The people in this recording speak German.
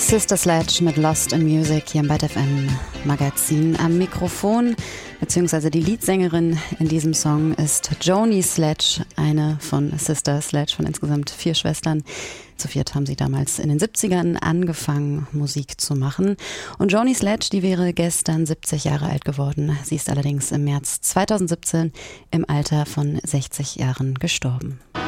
Sister Sledge mit Lost in Music hier im Byte FM Magazin. Am Mikrofon, beziehungsweise die Leadsängerin in diesem Song ist Joni Sledge, eine von Sister Sledge, von insgesamt 4 Schwestern. Zu viert haben sie damals in den 70ern angefangen, Musik zu machen. Und Joni Sledge, die wäre gestern 70 Jahre alt geworden. Sie ist allerdings im März 2017 im Alter von 60 Jahren gestorben.